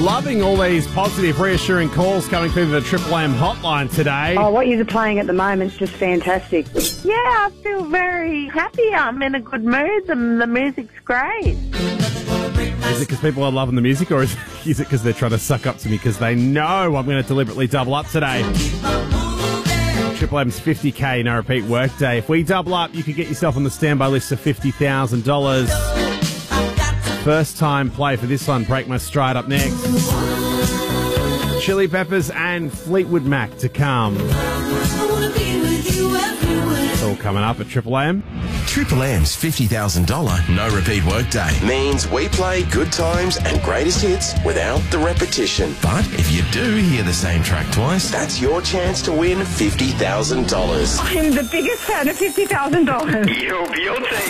Loving all these positive, reassuring calls coming through the Triple M hotline today. Oh, what you're playing at the moment is just fantastic. Yeah, I feel very happy. I'm in a good mood. The music's great. Is it because people are loving the music, or is it because they're trying to suck up to me because they know I'm going to deliberately double up today? Triple M's 50K no repeat workday. If we double up, you could get yourself on the standby list of $50,000. First time play for this one. Break My Stride up next. Chili Peppers and Fleetwood Mac to come. It's all coming up at Triple M. Triple M's $50,000 no repeat workday means we play good times and greatest hits without the repetition. But if you do hear the same track twice, that's your chance to win $50,000. I'm the biggest fan of $50,000. You're guilty.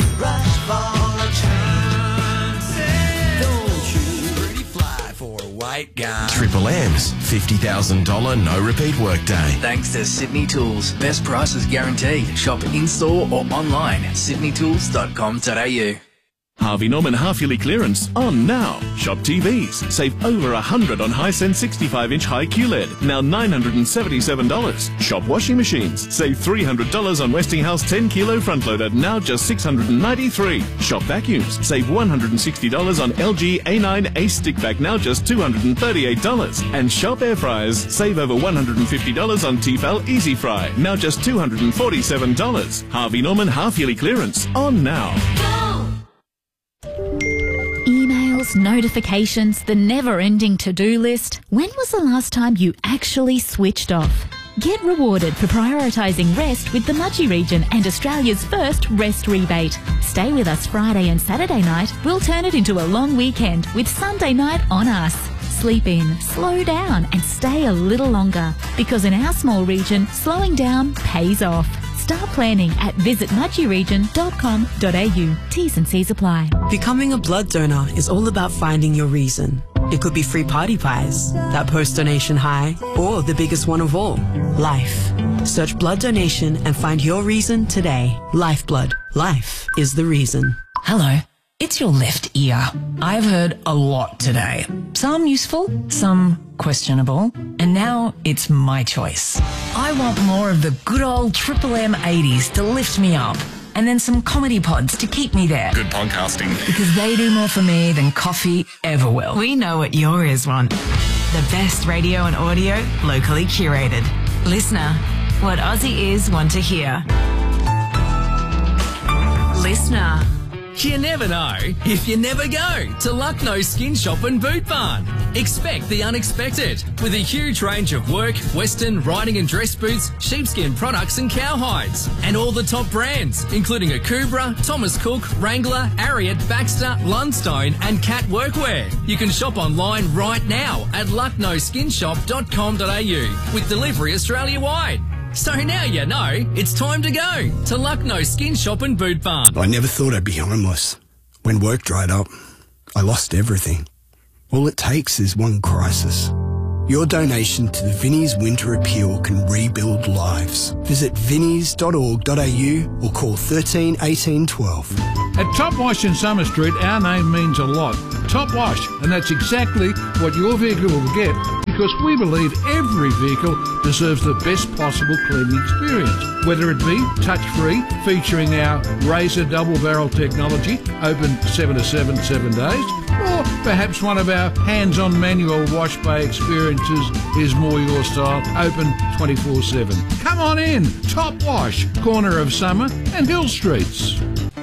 Triple M's $50,000 no repeat workday. Thanks to Sydney Tools. Best prices guaranteed. Shop in-store or online at sydneytools.com.au. Harvey Norman half-yearly clearance on now. Shop TVs. Save over $100 on Hisense 65-inch high QLED. Now $977. Shop washing machines. Save $300 on Westinghouse 10-kilo front loader. Now just $693. Shop vacuums. Save $160 on LG A9 Ace stick vac. Now just $238. And shop air fryers. Save over $150 on Tefal Easy Fry. Now just $247. Harvey Norman half-yearly clearance on now. Emails, notifications, the never-ending to-do list. When was the last time you actually switched off? Get rewarded for prioritising rest with the Mudgee region and Australia's first rest rebate. Stay with us Friday and Saturday night. We'll turn it into a long weekend with Sunday night on us. Sleep in, slow down and stay a little longer. Because in our small region, slowing down pays off. Start planning at visitmudgeeregion.com.au. T's and C's apply. Becoming a blood donor is all about finding your reason. It could be free party pies, that post-donation high, or the biggest one of all, life. Search blood donation and find your reason today. Lifeblood. Life is the reason. Hello. It's your left ear. I've heard a lot today. Some useful, some questionable, and now it's my choice. I want more of the good old Triple M 80s to lift me up, and then some comedy pods to keep me there. Good podcasting. Because they do more for me than coffee ever will. We know what your ears want. The best radio and audio, locally curated. Listener, what Aussie ears want to hear. Listener. You never know if you never go to Lucknow Skin Shop and Boot Barn. Expect the unexpected with a huge range of work, western, riding and dress boots, sheepskin products and cowhides. And all the top brands, including Akubra, Thomas Cook, Wrangler, Ariat, Baxter, Lundstone and Cat Workwear. You can shop online right now at lucknowskinshop.com.au with delivery Australia-wide. So now you know, it's time to go to Lucknow Skin Shop and Boot Barn. I never thought I'd be homeless. When work dried up, I lost everything. All it takes is one crisis. Your donation to the Vinnie's Winter Appeal can rebuild lives. Visit vinnies.org.au or call 13 18 12. At Top Wash in Summer Street, our name means a lot. Top Wash, and that's exactly what your vehicle will get, because we believe every vehicle deserves the best possible cleaning experience. Whether it be touch-free, featuring our Razor double-barrel technology, open 7 to 7 days, or perhaps one of our hands-on manual wash bay experiences is more your style, open 24/7. Come on in, Top Wash, corner of Summer and Hill Streets.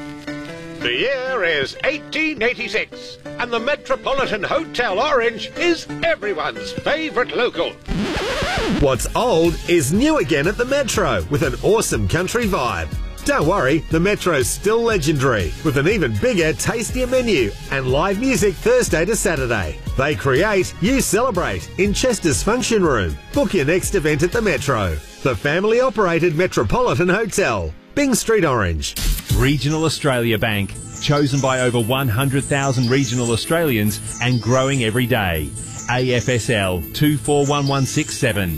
The year is 1886, and the Metropolitan Hotel Orange is everyone's favourite local. What's old is new again at the Metro, with an awesome country vibe. Don't worry, the Metro's still legendary, with an even bigger, tastier menu and live music Thursday to Saturday. They create, you celebrate, in Chester's Function Room. Book your next event at the Metro. The family-operated Metropolitan Hotel, Byng Street, Orange. Regional Australia Bank, chosen by over 100,000 regional Australians and growing every day. AFSL 241167.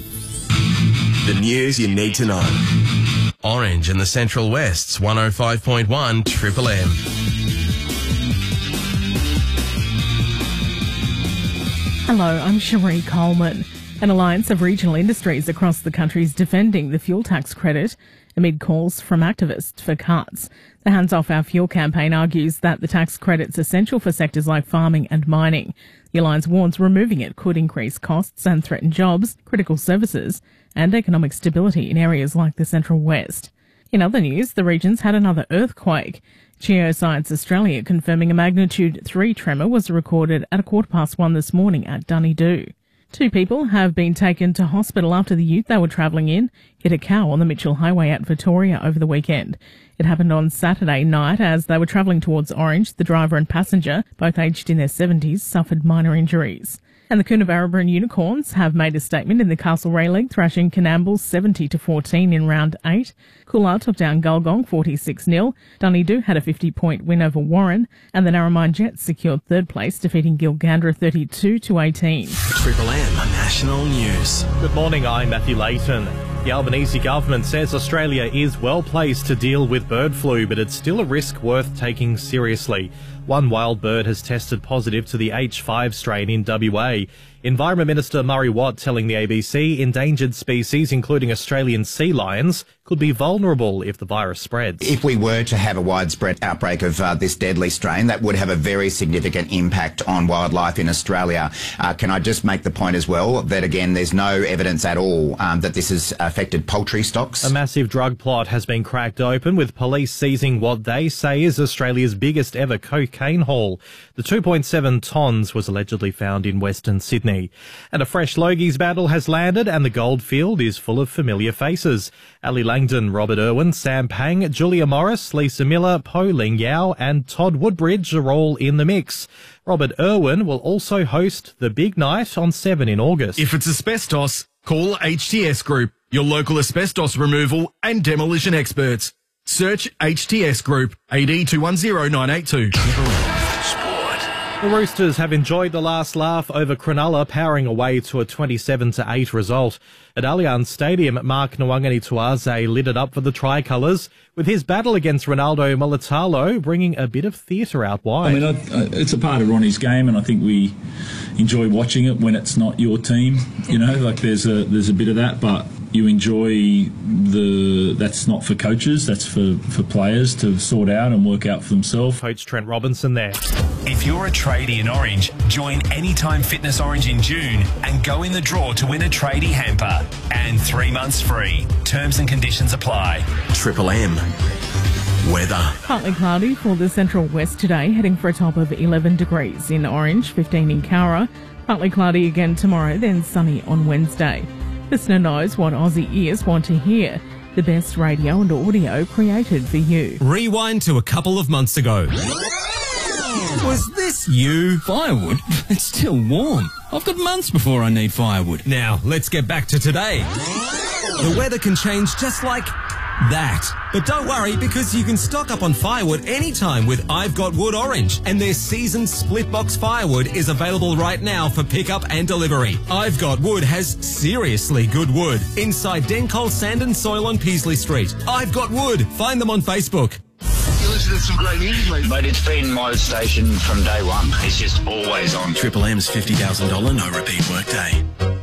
The news you need to know. Orange and the Central West's 105.1 Triple M. Hello, I'm Cherie Coleman. An alliance of regional industries across the country is defending the fuel tax credit amid calls from activists for cuts. The Hands Off Our Fuel campaign argues that the tax credit's essential for sectors like farming and mining. The alliance warns removing it could increase costs and threaten jobs, critical services and economic stability in areas like the Central West. In other news, the region's had another earthquake. Geoscience Australia confirming a magnitude 3 tremor was recorded at 1:15 this morning at Dunedoo. 2 people have been taken to hospital after the ute they were travelling in hit a cow on the Mitchell Highway at Victoria over the weekend. It happened on Saturday night as they were travelling towards Orange. The driver and passenger, both aged in their 70s, suffered minor injuries. And the Coonabarabran Unicorns have made a statement in the Castlereagh League, thrashing Canamble 70-14 in round 8. Coolah took down Gulgong 46-0. Dunedoo had a 50-point win over Warren, and the Narromine Jets secured 3rd place, defeating Gilgandra 32-18. Triple M National News. Good morning, I'm Matthew Layton. The Albanese government says Australia is well placed to deal with bird flu, but it's still a risk worth taking seriously. One wild bird has tested positive to the H5 strain in WA. Environment Minister Murray Watt telling the ABC endangered species, including Australian sea lions, could be vulnerable if the virus spreads. If we were to have a widespread outbreak of this deadly strain, that would have a very significant impact on wildlife in Australia. Can I just make the point as well that, again, there's no evidence at all that this has affected poultry stocks? A massive drug plot has been cracked open, with police seizing what they say is Australia's biggest ever cocaine haul. The 2.7 tonnes was allegedly found in Western Sydney. And a fresh Logies battle has landed, and the Goldfield is full of familiar faces. Ali Langdon, Robert Irwin, Sam Pang, Julia Morris, Lisa Miller, Po Ling Yao and Todd Woodbridge are all in the mix. Robert Irwin will also host the big night on 7 in August. If it's asbestos, call HTS Group, your local asbestos removal and demolition experts. Search HTS Group, AD 210982. The Roosters have enjoyed the last laugh over Cronulla, powering away to a 27-8 result. At Allianz Stadium, Mark Nwangani-Tuaze lit it up for the Tricolours, with his battle against Ronaldo Mulitalo bringing a bit of theatre out wide. I mean, it's a part of Ronnie's game, and I think we enjoy watching it when it's not your team. You know, like there's a bit of that, but you enjoy that's not for coaches, that's for players to sort out and work out for themselves. Coach Trent Robinson there. If you're a tradie in Orange, join Anytime Fitness Orange in June and go in the draw to win a tradie hamper. And 3 months free. Terms and conditions apply. Triple M weather. Partly cloudy for the Central West today, heading for a top of 11 degrees in Orange, 15 in Cowra. Partly cloudy again tomorrow, then sunny on Wednesday. Listener knows what Aussie ears want to hear. The best radio and audio created for you. Rewind to a couple of months ago. Was this you? Firewood? It's still warm. I've got months before I need firewood. Now, let's get back to today. The weather can change just like that. But don't worry, because you can stock up on firewood anytime with I've Got Wood Orange, and their seasoned split box firewood is available right now for pickup and delivery. I've Got Wood has seriously good wood inside Dencol Sand and Soil on Peasley Street. I've Got Wood. Find them on Facebook. You listen to some great music, mate. But it's been my station from day one. It's just always on. Triple M's $50,000 no repeat workday.